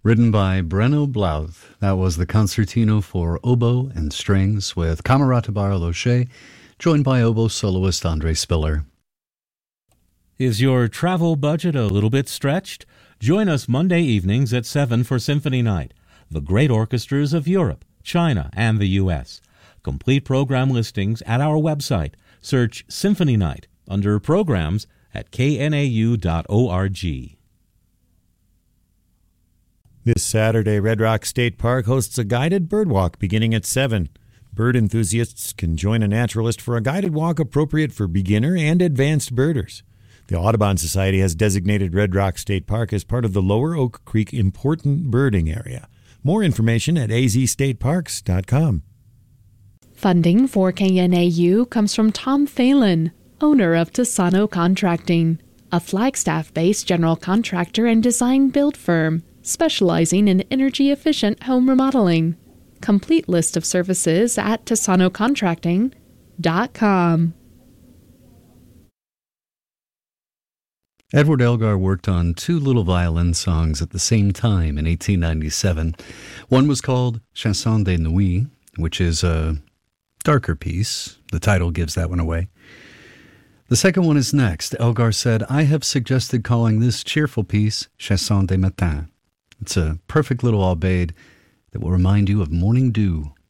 Written by Brenno Blauth. That was the concertino for oboe and strings with Camerata Barloche, joined by oboe soloist Andre Spiller. Is your travel budget a little bit stretched? Join us Monday evenings at 7 for Symphony Night, the great orchestras of Europe, China, and the U.S. Complete program listings at our website. Search Symphony Night under Programs at knau.org. This Saturday, Red Rock State Park hosts a guided bird walk beginning at 7. Bird enthusiasts can join a naturalist for a guided walk appropriate for beginner and advanced birders. The Audubon Society has designated Red Rock State Park as part of the Lower Oak Creek Important Birding Area. More information at azstateparks.com. Funding for KNAU comes from Tom Phelan, owner of Tassano Contracting, a Flagstaff-based general contractor and design-build firm specializing in energy-efficient home remodeling. Complete list of services at tassanocontracting.com. Edward Elgar worked on two little violin songs at the same time in 1897. One was called Chanson de Nuit, which is a darker piece. The title gives that one away. The second one is next. Elgar said, "I have suggested calling this cheerful piece Chanson de Matin." It's a perfect little aubade that will remind you of morning dew.